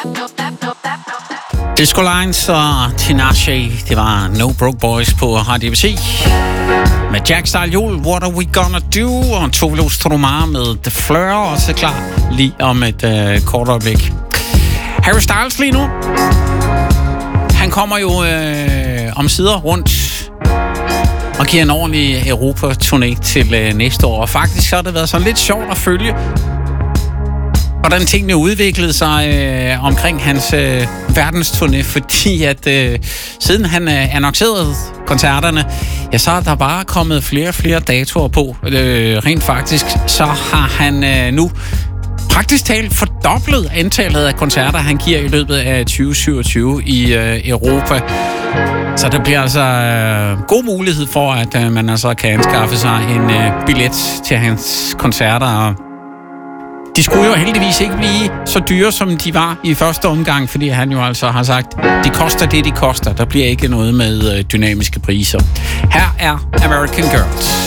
Disco Lines og Tinashe, det var No Broke Boys på Radio ABC. Med Jack Style Jul, What Are We Gonna Do? Og Tove Stromar med The Fleur, også klar lige om et kort øjeblik. Harry Styles lige nu. Han kommer jo om sider rundt og giver en ordentlig Europa-turné til næste år. Og faktisk så har det været sådan lidt sjovt at følge, hvordan tingene udviklede sig omkring hans verdensturné, fordi at siden han annoncerede koncerterne, ja, så er der bare kommet flere og flere datoer på. Rent faktisk, så har han nu praktisk talt fordoblet antallet af koncerter, han giver i løbet af 2027 i Europa. Så der bliver altså god mulighed for, at man altså kan anskaffe sig en billet til hans koncerter. Og de skulle jo heldigvis ikke blive så dyre, som de var i første omgang, fordi han jo altså har sagt, det koster det, de koster. Der bliver ikke noget med dynamiske priser. Her er American Girls.